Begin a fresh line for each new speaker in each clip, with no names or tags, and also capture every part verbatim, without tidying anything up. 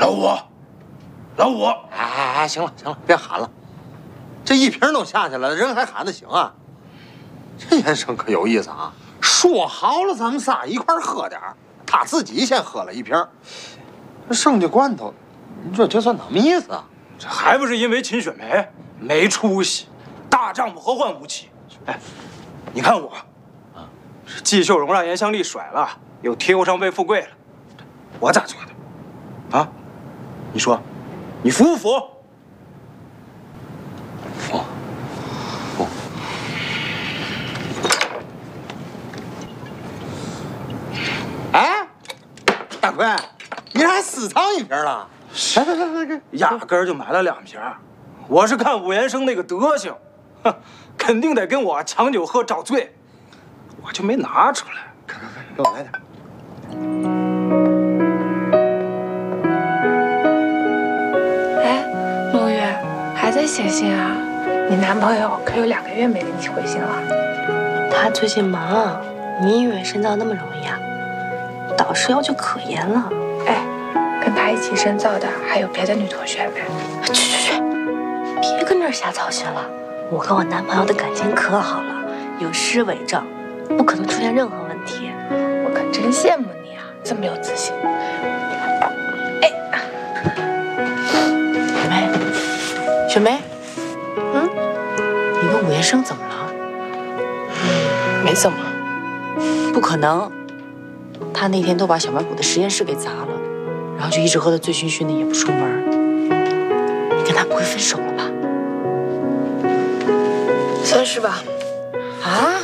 老五，老五，
哎哎哎，行了行了，别喊了，这一瓶都下去了，人还喊得行啊？这延生可有意思啊！说好了，咱们仨一块喝点儿，他自己先喝了一瓶，剩下罐头，你说这算怎么意思啊？
这还不是因为秦雪梅没出息，大丈夫何患无妻？哎，你看我，啊，季秀荣让严香丽甩了，又贴不上魏富贵了，我咋做的？啊，你说，你服不服？
服，服。哎，大奎，你还私藏一瓶了？来来来来，
压根儿就买了两瓶。我是看武延生那个德行，哼，肯定得跟我抢酒喝找醉，我就没拿出来。
快快快，给我来点。
哎，梦月还在写信啊？你男朋友可有两个月没给你回信了。
他最近忙，你以为深造那么容易啊？导师要求可严了。
哎，跟他一起深造的还有别的女同学没？
去去去，别跟这儿瞎操心了。我跟我男朋友的感情可好了，有诗为证，不可能出现任何问题。
我可真羡慕你啊，这么有自信。哎，
雪梅，雪梅，嗯，你跟武延生怎么了？
没怎么。
不可能，他那天都把小卖部的实验室给砸了，然后就一直喝得醉醺醺的，也不出门。你跟他不会分手了吧？
算是吧。
啊？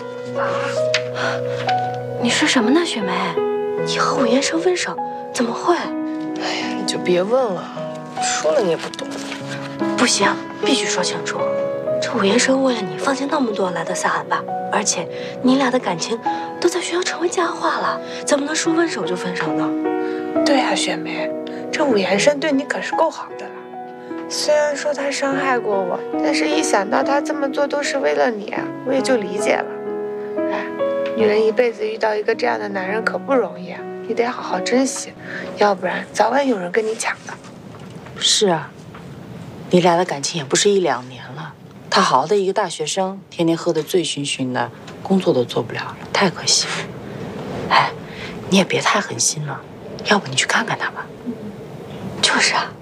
你说什么呢，雪梅？你和武延生分手？怎么会？
哎呀，你就别问了，说了你也不懂。
不行，必须说清楚。这武延生为了你放弃那么多来的撒罕吧，而且你俩的感情都在学校成为佳话了，怎么能说分手就分手呢？
对啊，雪梅，这武延生对你可是够好的了。虽然说他伤害过我，但是一想到他这么做都是为了你，我也就理解了。哎，女人一辈子遇到一个这样的男人可不容易啊，你得好好珍惜，要不然早晚有人跟你抢的。
是啊，你俩的感情也不是一两年了。他好好的一个大学生，天天喝得醉醺醺的，工作都做不了了，太可惜了。哎，你也别太狠心了，要不你去看看他吧。就是啊。